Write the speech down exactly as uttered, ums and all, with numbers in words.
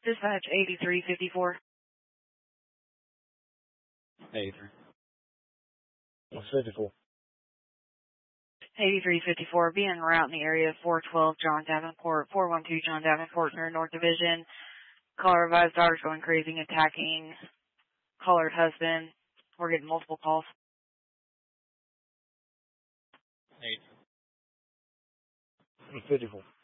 Dispatch eighty-three fifty-four. eighty-three. What's fifty-four? eighty-three fifty-four, be en route in the area of four twelve John Davenport, four one two John Davenport, near North Division. Caller advised daughter's going crazy, attacking caller's husband. We're getting multiple calls. eight. fifty-four.